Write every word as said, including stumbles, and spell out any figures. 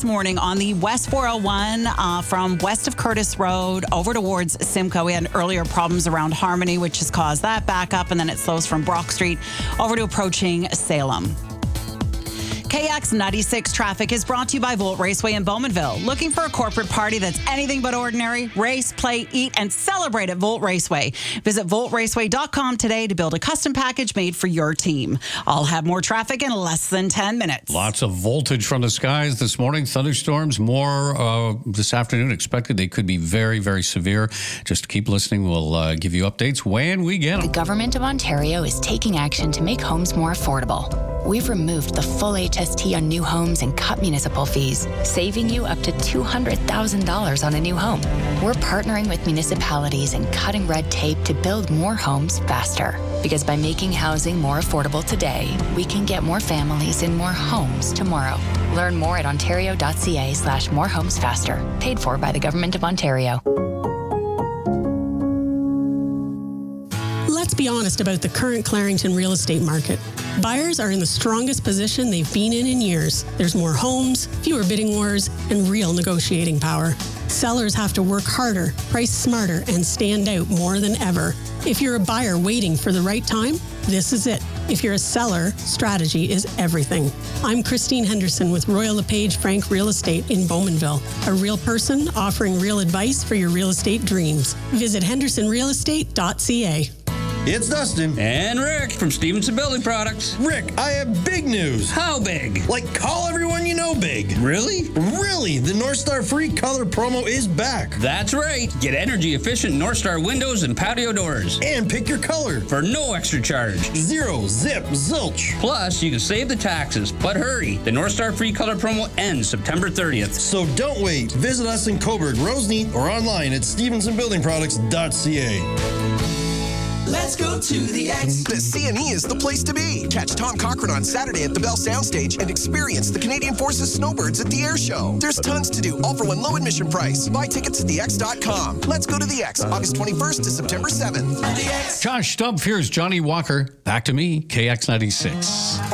morning on the West four oh one uh, from west of Curtis Road over towards Simcoe. We had earlier problems around Harmony, which has caused that backup, and then it slows from Brock Street over to approaching Salem. K X ninety-six traffic is brought to you by Volt Raceway in Bowmanville. Looking for a corporate party that's anything but ordinary? Race, play, eat, and celebrate at Volt Raceway. Visit volt raceway dot com today to build a custom package made for your team. I'll have more traffic in less than ten minutes. Lots of voltage from the skies this morning. Thunderstorms, more uh, this afternoon expected. They could be very, very severe. Just keep listening. We'll uh, give you updates when we get them. The Government of Ontario is taking action to make homes more affordable. We've removed the full H S T on new homes and cut municipal fees, saving you up to two hundred thousand dollars on a new home. We're partnering with municipalities and cutting red tape to build more homes faster. Because by making housing more affordable today, we can get more families in more homes tomorrow. Learn more at ontario.ca slash more homes faster. Paid for by the Government of Ontario. Let's be honest about the current Clarington real estate market. Buyers are in the strongest position they've been in in years. There's more homes, fewer bidding wars, and real negotiating power. Sellers have to work harder, price smarter, and stand out more than ever. If you're a buyer waiting for the right time, this is it. If you're a seller, strategy is everything. I'm Christine Henderson with Royal LePage Frank Real Estate in Bowmanville, a real person offering real advice for your real estate dreams. Visit henderson real estate dot c a. It's Dustin. And Rick from Stevenson Building Products. Rick, I have big news. How big? Like, call everyone you know big. Really? Really, the North Star Free Color promo is back. That's right. Get energy-efficient North Star windows and patio doors. And pick your color. For no extra charge. Zero, zip, zilch. Plus, you can save the taxes. But hurry, the North Star Free Color promo ends September thirtieth. So don't wait. Visit us in Coburg, Roseneath, or online at stevenson building products dot c a. Let's go to the X. The C and E is the place to be. Catch Tom Cochran on Saturday at the Bell Soundstage and experience the Canadian Forces Snowbirds at the Air Show. There's tons to do, all for one low admission price. Buy tickets at the x dot com. Let's go to the X, August twenty-first to September seventh. Josh Stumpf, here's Johnny Walker. Back to me, K X ninety-six.